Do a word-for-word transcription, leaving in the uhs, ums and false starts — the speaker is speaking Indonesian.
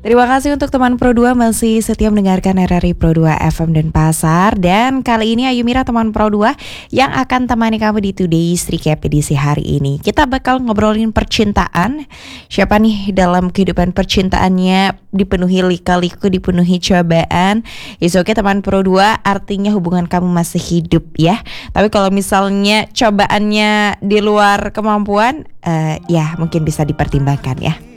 Terima kasih untuk teman Pro dua masih setia mendengarkan R R I Pro dua F M dan Pasar. Dan kali ini Ayu Mira teman Pro dua yang akan temani kamu di Today's Recap edisi hari ini. Kita bakal ngobrolin percintaan. Siapa nih dalam kehidupan percintaannya dipenuhi lika-liku, dipenuhi cobaan. Is oke teman Pro dua, artinya hubungan kamu masih hidup ya. Tapi kalau misalnya cobaannya di luar kemampuan, uh, ya mungkin bisa dipertimbangkan ya.